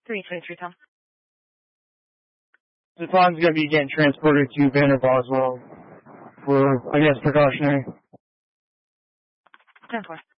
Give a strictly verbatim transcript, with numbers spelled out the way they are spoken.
three twenty-three, Tom. The Tom's going to be getting transported to Vander Boswell for, I guess, precautionary. ten four.